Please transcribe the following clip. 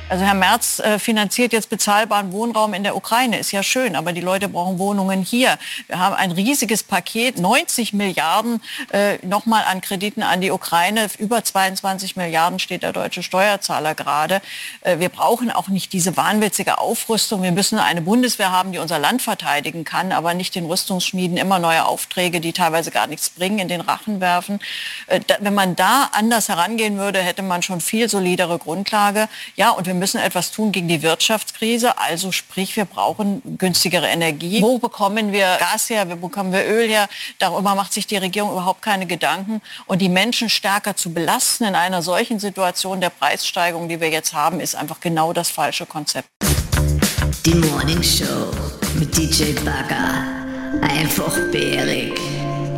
Also Herr Merz finanziert jetzt bezahlbaren Wohnraum in der Ukraine. Ist ja schön, aber die Leute brauchen Wohnungen hier. Wir haben ein riesiges Paket, 90 Milliarden nochmal an Krediten an die Ukraine. Über 22 Milliarden steht der deutsche Steuerzahler gerade. Wir brauchen auch nicht diese wahnwitzige Aufrüstung. Wir müssen eine Bundeswehr haben, die unser Land verteidigen kann, aber nicht den Rüstungsschmieden immer neue Aufträge, die teilweise gar nichts bringen, in den Rachen werfen. Wenn man da anders herangehen würde, hätte man schon viel solidere Grundlage. Ja, und wir müssen etwas tun gegen die Wirtschaftskrise. Also sprich, wir brauchen günstigere Energie. Wo bekommen wir Gas her? Wo bekommen wir Öl her? Darüber macht sich die Regierung überhaupt keine Gedanken. Und die Menschen stärker zu belasten in einer solchen Situation der Preissteigerung, die wir jetzt haben, ist einfach genau das falsche Konzept. Die Morning Show mit DJ Bagger. Einfach bärig.